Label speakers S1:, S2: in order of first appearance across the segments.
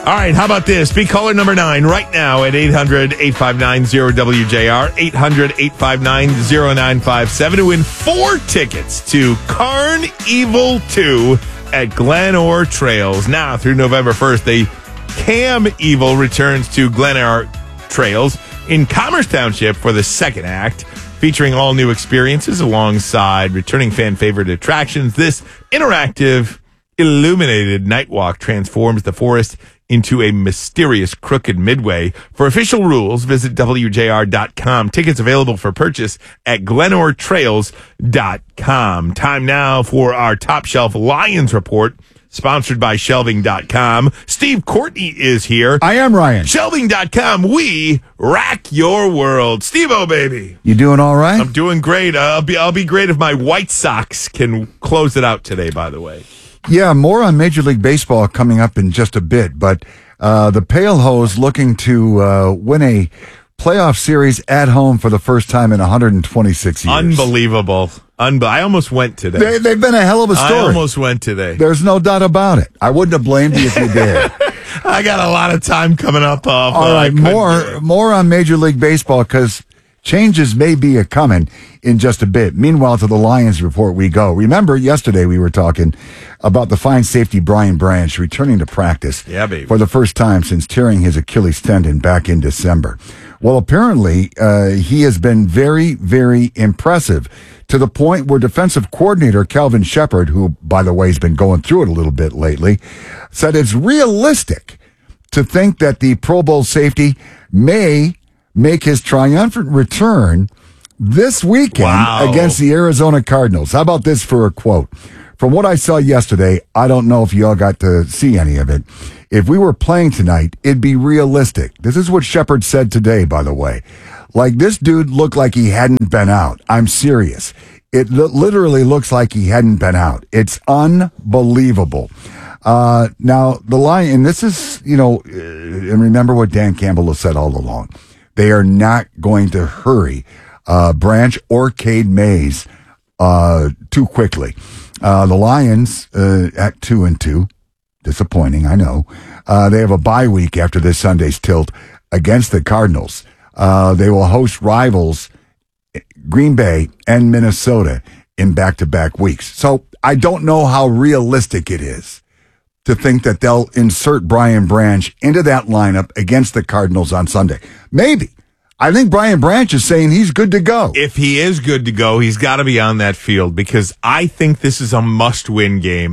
S1: All right, how about this? Be caller number 9 right now at 800-859-0WJR, 800-859-0957 to win 4 tickets to Carnival 2 at Glenore Trails. Now, through November 1st, the Cam Evil returns to Glenore Trails in Commerce Township for the second act, featuring all new experiences alongside returning fan favorite attractions. This interactive, illuminated night walk transforms the forest into a mysterious crooked midway. For official rules, visit WJR.com. Tickets available for purchase at GlenoreTrails.com. Time now for our Top Shelf Lions report, sponsored by Shelving.com. Steve Courtney is here.
S2: I am Ryan.
S1: Shelving.com, we rack your world. Steve-O, baby.
S2: You doing all right?
S1: I'm doing great. I'll be great if my White Sox can close it out today, by the way.
S2: Yeah, more on Major League Baseball coming up in just a bit, but the Pale Hose looking to win a playoff series at home for the first time in 126 years.
S1: Unbelievable. I almost went today.
S2: They've been a hell of a story.
S1: I almost went today.
S2: There's no doubt about it. I wouldn't have blamed you if you did.
S1: I got a lot of time coming up.
S2: All right, more on Major League Baseball, because changes may be a-coming in just a bit. Meanwhile, to the Lions report we go. Remember, yesterday we were talking about the fine safety Brian Branch returning to practice for the first time since tearing his Achilles tendon back in December. Well, apparently, he has been very, very impressive, to the point where defensive coordinator Kelvin Shepard, who, by the way, has been going through it a little bit lately, said it's realistic to think that the Pro Bowl safety may make his triumphant return this weekend against the Arizona Cardinals. How about this for a quote? From what I saw yesterday, I don't know if y'all got to see any of it. If we were playing tonight, it'd be realistic. This is what Shepard said today, by the way. Like, this dude looked like he hadn't been out. I'm serious. It literally looks like he hadn't been out. It's unbelievable. Now, the Lions, and this is, and remember what Dan Campbell has said all along. They are not going to hurry Branch or Cade Mays too quickly. The Lions at 2-2, disappointing, I know. They have a bye week after this Sunday's tilt against the Cardinals. They will host rivals Green Bay and Minnesota in back-to-back weeks. So I don't know how realistic it is to think that they'll insert Brian Branch into that lineup against the Cardinals on Sunday. Maybe. I think Brian Branch is saying he's good to go.
S1: If he is good to go, he's got to be on that field, because I think this is a must-win game.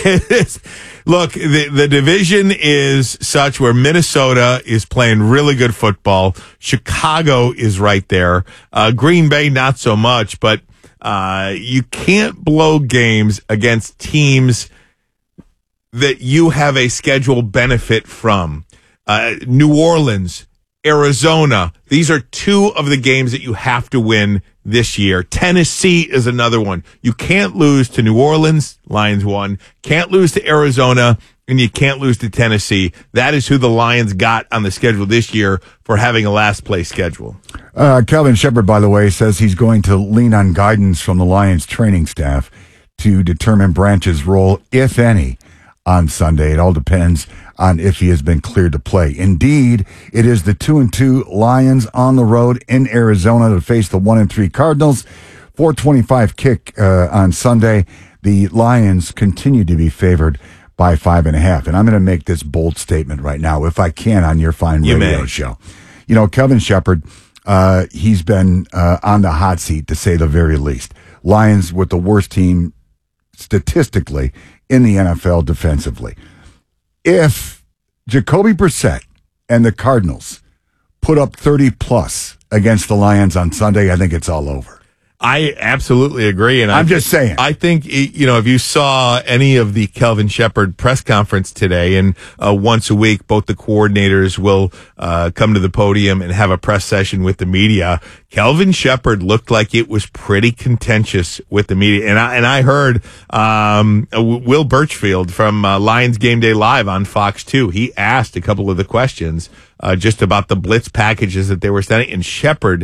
S1: Look, the division is such where Minnesota is playing really good football. Chicago is right there. Green Bay, not so much, but you can't blow games against teams that you have a schedule benefit from. New Orleans, Arizona, these are 2 of the games that you have to win this year. Tennessee is another one. You can't lose to New Orleans, Lions won. Can't lose to Arizona, and you can't lose to Tennessee. That is who the Lions got on the schedule this year for having a last-place schedule.
S2: Kelvin Shepard, by the way, says he's going to lean on guidance from the Lions training staff to determine Branch's role, if any, on Sunday. It all depends on if he has been cleared to play. Indeed, it is the 2-2 Lions on the road in Arizona to face the 1-3 Cardinals. 4:25 kick on Sunday. The Lions continue to be favored by 5.5. And I'm going to make this bold statement right now, if I can, on your fine radio show. Kelvin Shepard, he's been on the hot seat, to say the very least. Lions with the worst team statistically in the NFL defensively. If Jacoby Brissett and the Cardinals put up 30-plus against the Lions on Sunday, I think it's all over.
S1: I absolutely agree. And
S2: I'm just saying.
S1: I think, if you saw any of the Kelvin Shepard press conference today, and once a week, both the coordinators will come to the podium and have a press session with the media. Kelvin Shepard looked like it was pretty contentious with the media. And I heard Will Birchfield from Lions Game Day Live on Fox 2. He asked a couple of the questions just about the blitz packages that they were sending. And Shepard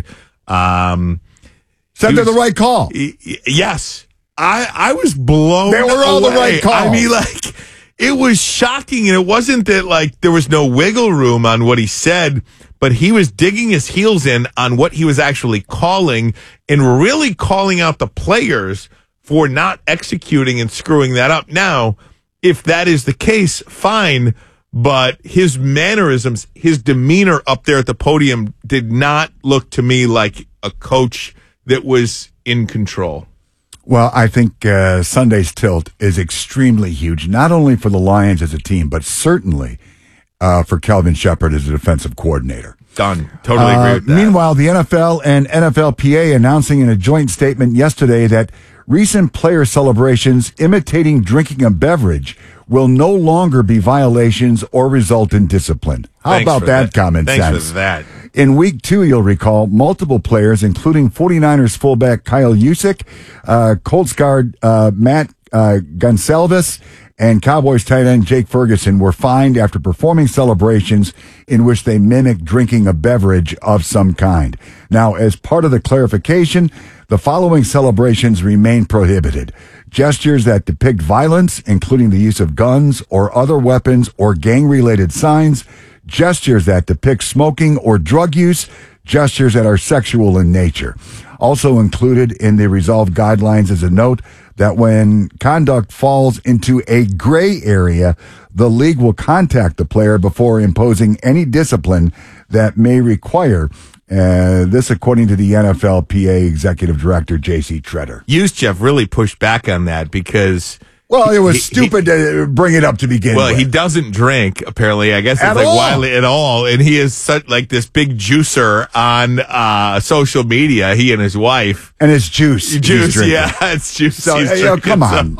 S2: said they're the right call.
S1: Yes. I was blown away.
S2: They were all the right call.
S1: I mean, it was shocking. And it wasn't that like there was no wiggle room on what he said, but he was digging his heels in on what he was actually calling and really calling out the players for not executing and screwing that up. Now, if that is the case, fine. But his mannerisms, his demeanor up there at the podium did not look to me like a coach that was in control.
S2: Well, I think Sunday's tilt is extremely huge, not only for the Lions as a team, but certainly for Kelvin Shepherd as a defensive coordinator.
S1: Done. Totally agree with that.
S2: Meanwhile, the NFL and NFLPA announcing in a joint statement yesterday that recent player celebrations imitating drinking a beverage will no longer be violations or result in discipline. How about that common sense?
S1: Thanks for that.
S2: In week 2, you'll recall, multiple players, including 49ers fullback Kyle Juszczyk, Colts guard Matt Gonsalves, and Cowboys tight end Jake Ferguson were fined after performing celebrations in which they mimicked drinking a beverage of some kind. Now, as part of the clarification, the following celebrations remain prohibited. Gestures that depict violence, including the use of guns or other weapons or gang-related signs, gestures that depict smoking or drug use, gestures that are sexual in nature. Also included in the resolved guidelines is a note that when conduct falls into a gray area, the league will contact the player before imposing any discipline that may require this, according to the NFLPA Executive Director, J.C. Tretter.
S1: Juszczyk really pushed back on that because...
S2: Well, it was stupid to bring it up to begin with.
S1: Well, he doesn't drink, apparently. I guess it's
S2: at
S1: like
S2: all.
S1: Wiley at all. And he is such like this big juicer on social media, he and his wife.
S2: And it's juice.
S1: Yeah, it's juice.
S2: So, come on.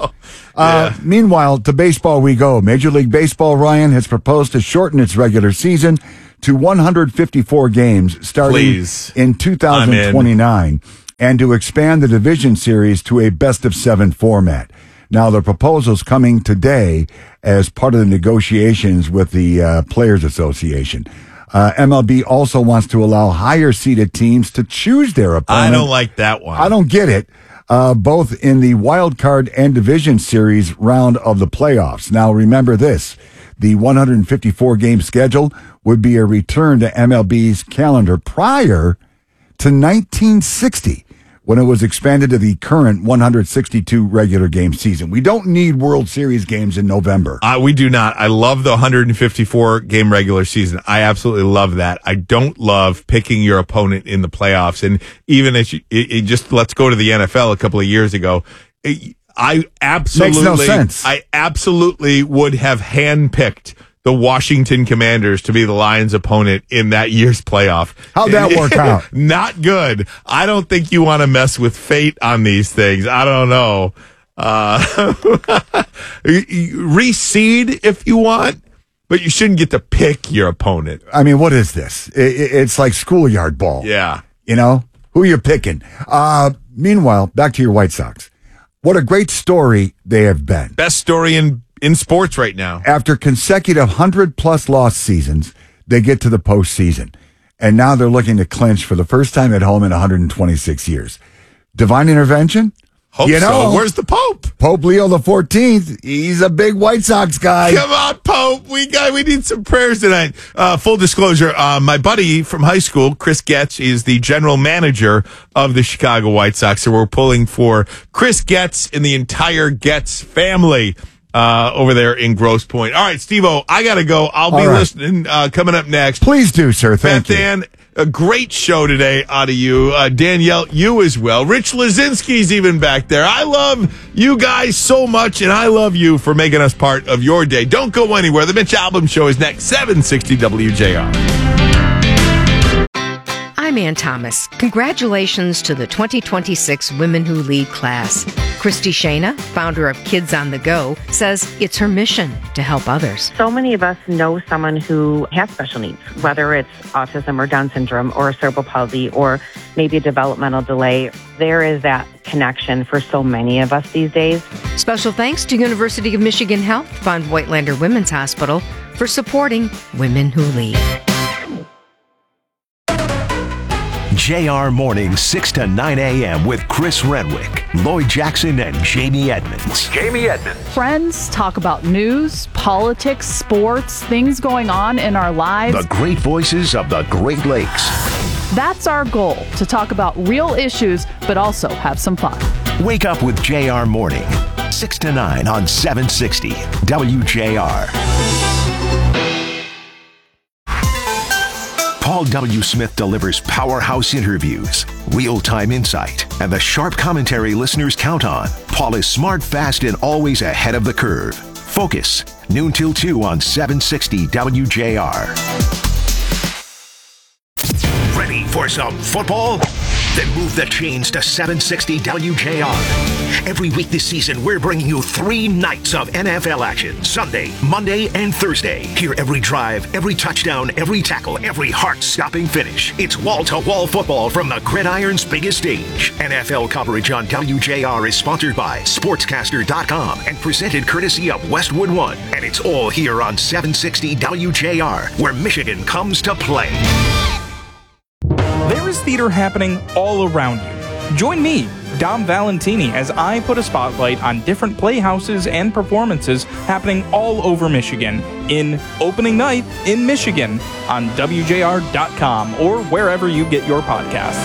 S2: Meanwhile, to baseball we go. Major League Baseball, Ryan, has proposed to shorten its regular season to 154 games starting in 2029 and to expand the division series to a best-of-7 format. Now, the proposal's coming today as part of the negotiations with the Players Association. MLB also wants to allow higher-seeded teams to choose their opponent.
S1: I don't like that one.
S2: I don't get it. Both in the wild card and division series round of the playoffs. Now, remember this. The 154-game schedule would be a return to MLB's calendar prior to 1960, when it was expanded to the current 162 regular game season. We don't need World Series games in November.
S1: We do not. I love the 154 game regular season. I absolutely love that. I don't love picking your opponent in the playoffs. And even as just let's go to the NFL a couple of years ago. I absolutely
S2: makes no sense.
S1: I absolutely would have handpicked the Washington Commanders to be the Lions' opponent in that year's playoff.
S2: How'd that work out?
S1: Not good. I don't think you want to mess with fate on these things. I don't know. Reseed if you want, but you shouldn't get to pick your opponent.
S2: I mean, what is this? It's like schoolyard ball.
S1: Yeah.
S2: You know, who you're picking. Meanwhile, back to your White Sox. What a great story they have been.
S1: Best story in sports right now.
S2: After consecutive 100-plus lost seasons, they get to the postseason. And now they're looking to clinch for the first time at home in 126 years. Divine intervention?
S1: Hope so. Where's the Pope?
S2: Pope Leo XIV. He's a big White Sox guy.
S1: Come on, Pope. We need some prayers tonight. Full disclosure, my buddy from high school, Chris Getz, is the general manager of the Chicago White Sox. So we're pulling for Chris Getz and the entire Getz family over there in Grosse Pointe. All right, Steve-O, I got to go. I'll be listening coming up next.
S2: Please do, sir. Thank you.
S1: Dan, a great show today out of you. Danielle, you as well. Rich Lazinski's even back there. I love you guys so much, and I love you for making us part of your day. Don't go anywhere. The Mitch Albom Show is next, 760 WJR.
S3: I'm Ann Thomas. Congratulations to the 2026 Women Who Lead class. Christy Shana, founder of Kids on the Go, says it's her mission to help others.
S4: So many of us know someone who has special needs, whether it's autism or Down syndrome or cerebral palsy or maybe a developmental delay. There is that connection for so many of us these days.
S3: Special thanks to University of Michigan Health Fund Whitelander Women's Hospital for supporting Women Who Lead.
S5: JR Morning, 6 to 9 a.m. with Chris Renwick, Lloyd Jackson, and Jamie Edmonds.
S6: Friends talk about news, politics, sports, things going on in our lives.
S5: The great voices of the Great Lakes.
S6: That's our goal, to talk about real issues, but also have some fun.
S5: Wake up with JR Morning, 6 to 9 on 760 WJR. Paul W. Smith delivers powerhouse interviews, real-time insight, and the sharp commentary listeners count on. Paul is smart, fast, and always ahead of the curve. Focus, noon till 2 on 760 WJR. Ready for some football? Then move the chains to 760 WJR. Every week this season, we're bringing you 3 nights of NFL action. Sunday, Monday, and Thursday. Hear every drive, every touchdown, every tackle, every heart-stopping finish. It's wall-to-wall football from the gridiron's biggest stage. NFL coverage on WJR is sponsored by Sportscaster.com and presented courtesy of Westwood One. And it's all here on 760 WJR, where Michigan comes to play.
S7: There is theater happening all around you. Join me, Dom Valentini, as I put a spotlight on different playhouses and performances happening all over Michigan in Opening Night in Michigan on WJR.com or wherever you get your podcasts.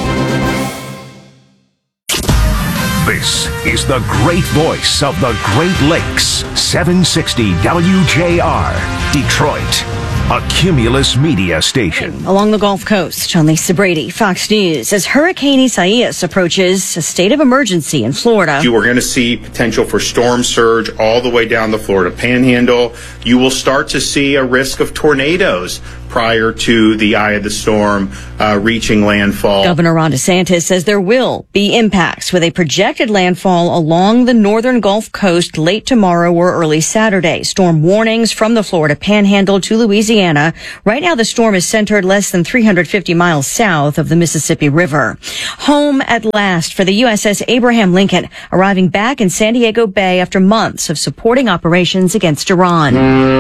S5: This is the great voice of the Great Lakes, 760 WJR, Detroit. A Cumulus media station.
S8: Along the Gulf Coast, I'm Lisa Brady, Fox News. As Hurricane Isaias approaches a state of emergency in Florida.
S9: You are going to see potential for storm surge all the way down the Florida Panhandle. You will start to see a risk of tornadoes prior to the eye of the storm reaching landfall.
S8: Governor Ron DeSantis says there will be impacts with a projected landfall along the northern Gulf Coast late tomorrow or early Saturday. Storm warnings from the Florida Panhandle to Louisiana. Right now, the storm is centered less than 350 miles south of the Mississippi River. Home at last for the USS Abraham Lincoln, arriving back in San Diego Bay after months of supporting operations against Iran.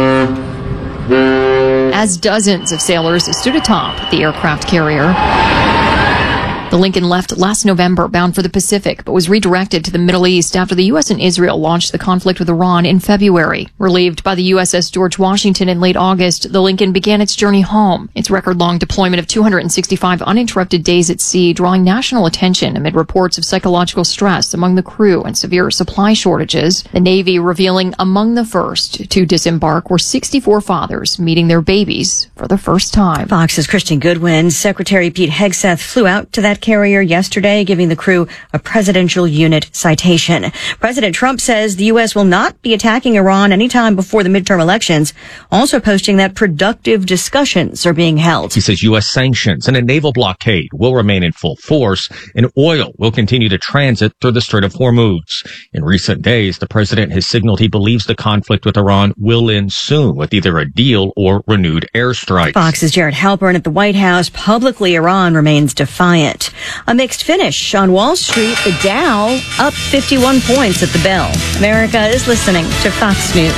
S10: As dozens of sailors stood atop the aircraft carrier. The Lincoln left last November bound for the Pacific, but was redirected to the Middle East after the U.S. and Israel launched the conflict with Iran in February. Relieved by the USS George Washington in late August, the Lincoln began its journey home. Its record-long deployment of 265 uninterrupted days at sea, drawing national attention amid reports of psychological stress among the crew and severe supply shortages. The Navy revealing among the first to disembark were 64 fathers meeting their babies for the first time.
S8: Fox's Christian Goodwin. Secretary Pete Hegseth flew out to that carrier yesterday, giving the crew a presidential unit citation. President Trump says the U.S. will not be attacking Iran anytime before the midterm elections, also posting that productive discussions are being held.
S11: He says U.S. sanctions and a naval blockade will remain in full force, and oil will continue to transit through the Strait of Hormuz. In recent days, the president has signaled he believes the conflict with Iran will end soon with either a deal or renewed airstrikes.
S8: Fox's Jared Halpern at the White House. Publicly, Iran remains defiant. A mixed finish on Wall Street. The Dow up 51 points at the bell. America is listening to Fox News.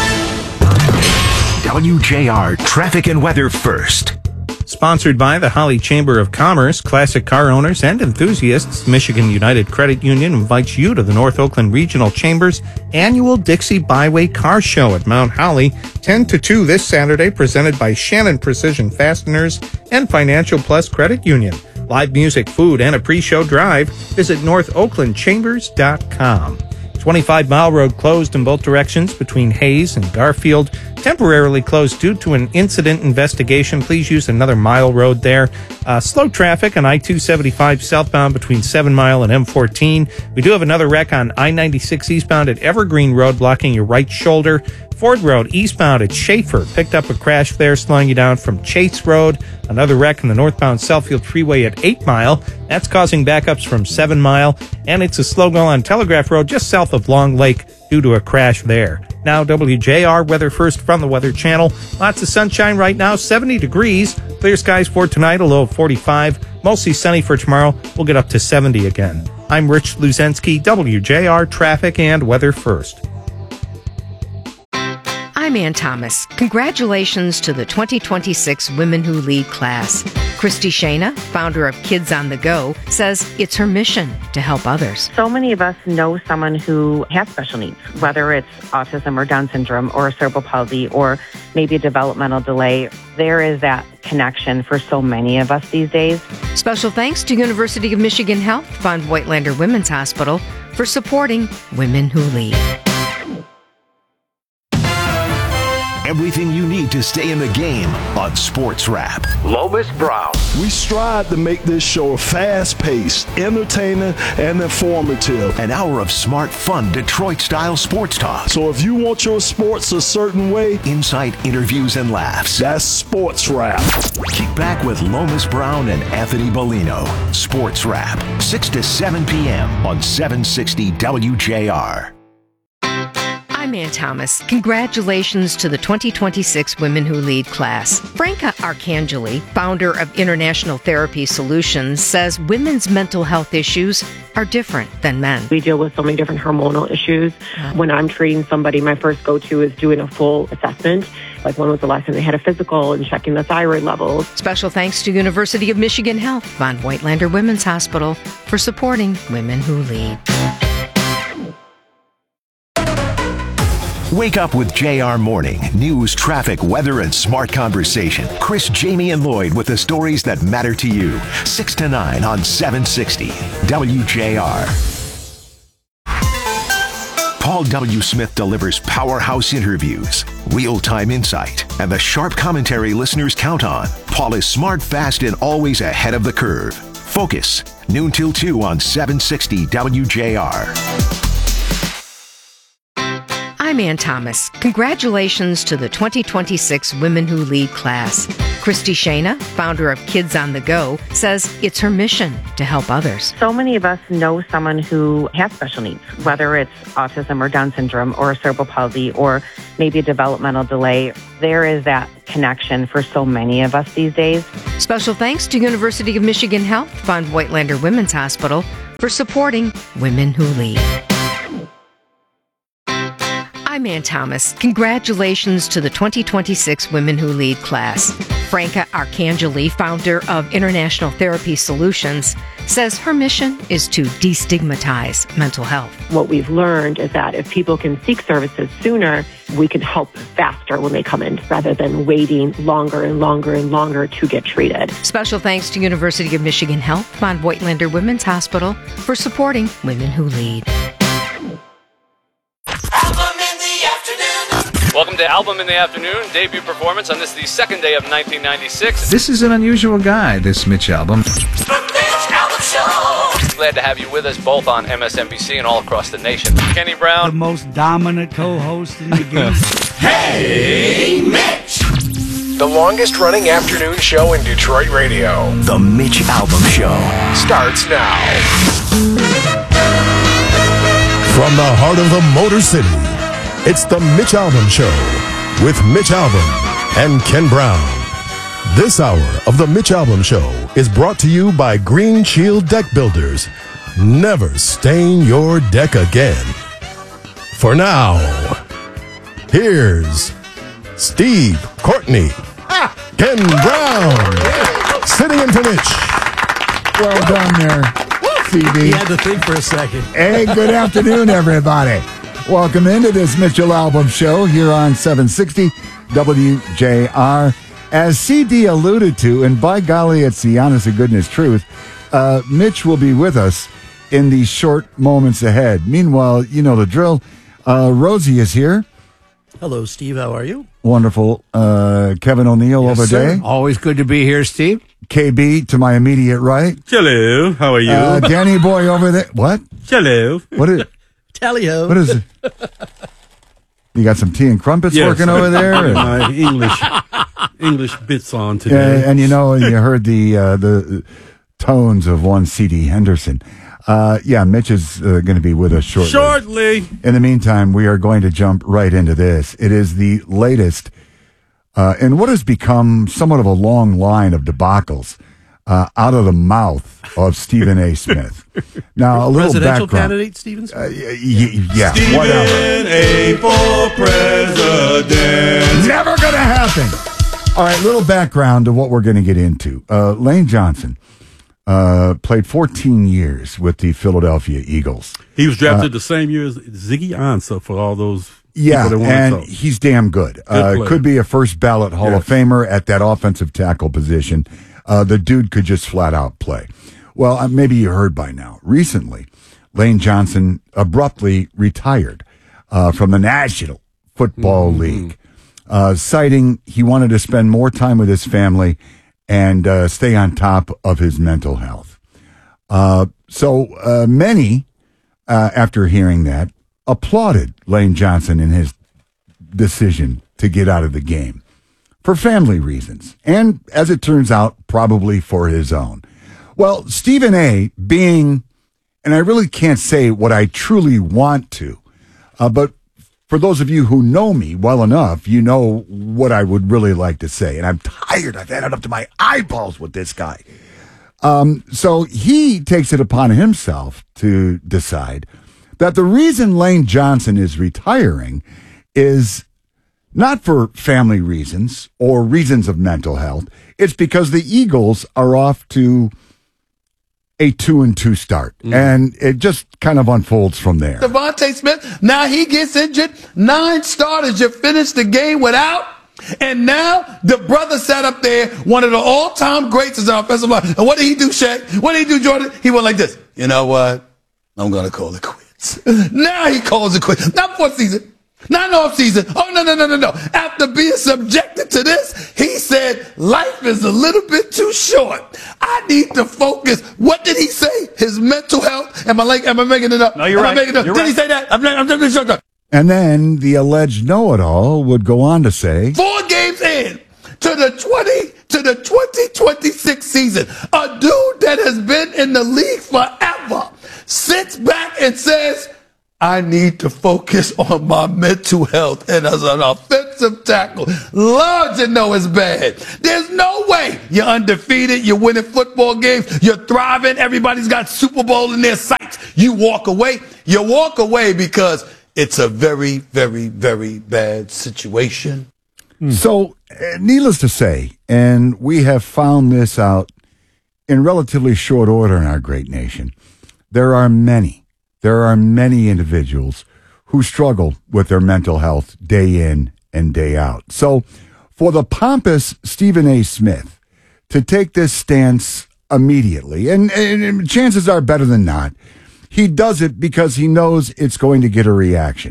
S5: WJR Traffic and Weather First.
S12: Sponsored by the Holly Chamber of Commerce, classic car owners and enthusiasts, Michigan United Credit Union invites you to the North Oakland Regional Chamber's annual Dixie Byway Car Show at Mount Holly, 10 to 2 this Saturday, presented by Shannon Precision Fasteners and Financial Plus Credit Union. Live music, food, and a pre-show drive. Visit NorthOaklandChambers.com. 25 Mile Road closed in both directions between Hayes and Garfield. Temporarily closed due to an incident investigation. Please use another Mile Road there. Slow traffic on I-275 southbound between 7 Mile and M14. We do have another wreck on I-96 eastbound at Evergreen Road, blocking your right shoulder. Ford Road eastbound at Schaefer picked up a crash there, slowing you down from Chase Road. Another wreck in the northbound Southfield Freeway at 8 Mile. That's causing backups from 7 Mile. And it's a slow go on Telegraph Road just south of Long Lake due to a crash there. Now WJR Weather First from the Weather Channel. Lots of sunshine right now, 70 degrees. Clear skies for tonight, a low of 45. Mostly sunny for tomorrow. We'll get up to 70 again. I'm Rich Luzensky, WJR Traffic and Weather First.
S3: I'm Ann Thomas. Congratulations to the 2026 Women Who Lead class. Christy Shana, founder of Kids on the Go, says it's her mission to help others.
S4: So many of us know someone who has special needs, whether it's autism or Down syndrome or cerebral palsy or maybe a developmental delay. There is that connection for so many of us these days.
S3: Special thanks to University of Michigan Health Von Voigtlander Women's Hospital for supporting Women Who Lead.
S5: Everything you need to stay in the game on Sports Wrap. Lomas Brown.
S13: We strive to make this show fast-paced, entertaining, and informative.
S5: An hour of smart, fun, Detroit-style sports talk.
S13: So if you want your sports a certain way,
S5: insight, interviews, and laughs.
S13: That's Sports Wrap.
S5: Kick back with Lomas Brown and Anthony Bellino. Sports Wrap, 6 to 7 p.m. on 760 WJR.
S3: I'm Ann Thomas. Congratulations to the 2026 Women Who Lead class. Franca Arcangeli, founder of International Therapy Solutions, says women's mental health issues are different than men.
S14: We deal with so many different hormonal issues. When I'm treating somebody, my first go-to is doing a full assessment. Like when was the last time they had a physical and checking the thyroid levels.
S3: Special thanks to University of Michigan Health Von Voigtlander Women's Hospital for supporting Women Who Lead.
S5: Wake up with JR Morning. News, traffic, weather, and smart conversation. Chris, Jamie, and Lloyd with the stories that matter to you. 6 to 9 on 760 WJR. Paul W. Smith delivers powerhouse interviews, real-time insight, and the sharp commentary listeners count on. Paul is smart, fast, and always ahead of the curve. Focus, noon till 2 on 760 WJR.
S3: I'm Ann Thomas. Congratulations to the 2026 Women Who Lead class. Christy Shana, founder of Kids on the Go, says it's her mission to help others.
S4: So many of us know someone who has special needs, whether it's autism or Down syndrome or cerebral palsy or maybe a developmental delay. There is that connection for so many of us these days.
S3: Special thanks to University of Michigan Health Von Voigtlander Women's Hospital for supporting Women Who Lead. I'm Ann Thomas. Congratulations to the 2026 Women Who Lead class. Franca Arcangeli, founder of International Therapy Solutions, says her mission is to destigmatize mental health.
S14: What we've learned is that if people can seek services sooner, we can help faster when they come in rather than waiting longer and longer and longer to get treated.
S3: Special thanks to University of Michigan Health Von Voigtlander Women's Hospital for supporting Women Who Lead.
S15: Welcome to Album in the Afternoon, debut performance on this, the second day of 1996.
S16: This is an unusual guy, this Mitch Albom.
S15: Glad to have you with us both on MSNBC and all across the nation. Kenny Brown.
S17: The most dominant co-host in the game.
S5: Hey, Mitch! The longest running afternoon show in Detroit radio. The Mitch Albom Show starts now.
S18: From the heart of the Motor City, it's the Mitch Albom Show with Mitch Albom and Ken Brown. This hour of the Mitch Albom Show is brought to you by Green Shield Deck Builders. Never stain your deck again. For now, here's Steve Courtney, Ken Brown, sitting in for Mitch.
S2: Well done there, CD.
S17: He had to think for a second.
S2: Hey, good afternoon, everybody. Welcome into this Mitchell Albom Show here on 760 WJR. As CD alluded to, and by golly, it's the honest to goodness truth, Mitch will be with us in the short moments ahead. Meanwhile, you know the drill. Rosie is here.
S17: Hello, Steve. How are you?
S2: Wonderful. Kevin O'Neill over there.
S16: Always good to be here, Steve.
S2: KB to my immediate right.
S19: Hello. How are you?
S2: Danny Boy over there. What?
S19: Hello.
S2: What is
S17: Tally-ho.
S2: What is it? You got some tea and crumpets working over there?
S19: My English bits on today.
S2: And you know, you heard the tones of one C.D. Henderson. Mitch is going to be with us shortly. In the meantime, we are going to jump right into this. It is the latest in what has become somewhat of a long line of debacles out of the mouth of Stephen A. Smith. Now, a little
S19: Presidential
S2: background.
S19: candidate, Stephen Smith?
S2: Yeah,
S1: Stephen
S2: whatever.
S1: A. for president.
S2: Never going to happen. All right, little background to what we're going to get into. Lane Johnson played 14 years with the Philadelphia Eagles.
S19: He was drafted the same year as Ziggy Ansah for all those
S2: Yeah,
S19: people that want
S2: and
S19: to talk.
S2: he's damn good.
S19: Player.
S2: Could be a first ballot Hall of Famer at that offensive tackle position. The dude could just flat out play. Well, maybe you heard by now. Recently, Lane Johnson abruptly retired from the National Football League, citing he wanted to spend more time with his family and stay on top of his mental health. So many, after hearing that, applauded Lane Johnson in his decision to get out of the game for family reasons. And as it turns out, probably for his own. Well, Stephen A. being, and I really can't say what I truly want to, but for those of you who know me well enough, you know what I would really like to say. And I'm tired. I've had it up to my eyeballs with this guy. So he takes it upon himself to decide that the reason Lane Johnson is retiring is not for family reasons or reasons of mental health. It's because the Eagles are off to a 2-2 start. And it just kind of unfolds from there.
S20: Devontae Smith, now he gets injured. 9 starters you finished the game without. And now the brother sat up there, one of the all-time greats is our offensive line. And what did he do, Shaq? What did he do, Jordan? He went like this. You know what? I'm going to call it quits. Now he calls it quits. Not for season. Not off season. Oh, no. After being subjected to this, he said, life is a little bit too short. I need to focus. What did he say? His mental health. Am I making it up?
S7: No, you're
S20: Am I
S7: right.
S20: making it up?
S7: You're
S20: Did he
S7: right.
S20: say that? I'm just sure.
S2: And then the alleged know-it-all would go on to say,
S20: 4 games in to the 2026 season, a dude that has been in the league forever sits back and says, I need to focus on my mental health. And as an offensive tackle, Lord, you know it's bad. There's no way you're undefeated. You're winning football games. You're thriving. Everybody's got Super Bowl in their sights. You walk away. You walk away because it's a very, very, very bad situation.
S2: So, needless to say, and we have found this out in relatively short order in our great nation, there are many individuals who struggle with their mental health day in and day out. So, for the pompous Stephen A. Smith to take this stance immediately, and chances are better than not, he does it because he knows it's going to get a reaction.